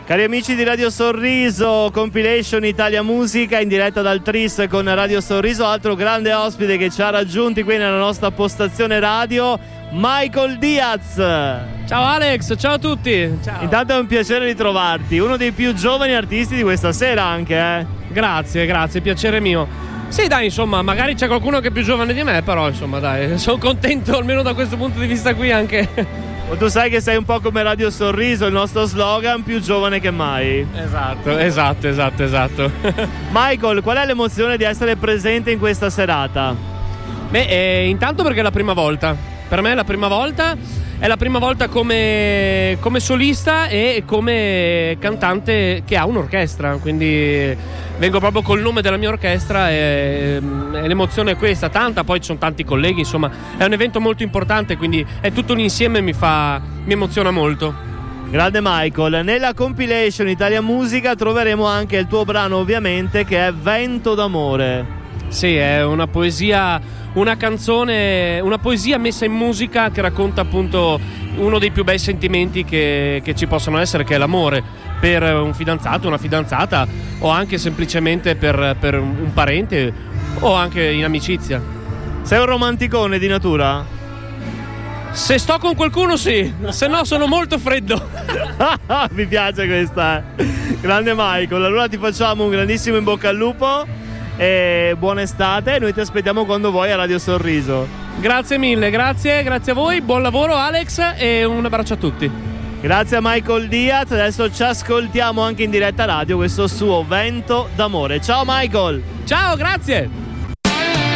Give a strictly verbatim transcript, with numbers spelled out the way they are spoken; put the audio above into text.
Cari amici di Radio Sorriso, compilation Italia Musica in diretta dal Tris con Radio Sorriso, altro grande ospite che ci ha raggiunti qui nella nostra postazione radio, Michael Diaz. Ciao Alex, ciao a tutti. Ciao. Intanto è un piacere ritrovarti, uno dei più giovani artisti di questa sera anche, eh? Grazie, grazie, piacere mio. Sì dai, insomma, magari c'è qualcuno che è più giovane di me, però insomma dai, sono contento almeno da questo punto di vista qui anche. Tu sai che sei un po' come Radio Sorriso, il nostro slogan, più giovane che mai. Esatto, esatto, esatto, esatto. Michael, qual è l'emozione di essere presente in questa serata? Beh, eh, intanto perché è la prima volta. Per me è la prima volta, è la prima volta come, come solista e come cantante che ha un'orchestra, quindi vengo proprio col nome della mia orchestra e, e l'emozione è questa, tanta, poi ci sono tanti colleghi, insomma è un evento molto importante, quindi è tutto un insieme, mi fa, mi emoziona molto. Grande Michael, nella compilation Italia Musica troveremo anche il tuo brano ovviamente che è Vento d'amore. Sì, è una poesia, una canzone, una poesia messa in musica che racconta appunto uno dei più bei sentimenti che, che ci possono essere, che è l'amore per un fidanzato, una fidanzata o anche semplicemente per, per un parente o anche in amicizia. Sei un romanticone di natura? Se sto con qualcuno sì, se no sono molto freddo. Mi piace questa, eh. Grande Michael, allora ti facciamo un grandissimo in bocca al lupo e buona estate, noi ti aspettiamo quando vuoi a Radio Sorriso. Grazie mille, grazie, grazie a voi, buon lavoro Alex e un abbraccio a tutti. Grazie a Michael Diaz, adesso ci ascoltiamo anche in diretta radio questo suo Vento d'amore. Ciao Michael. Ciao, grazie.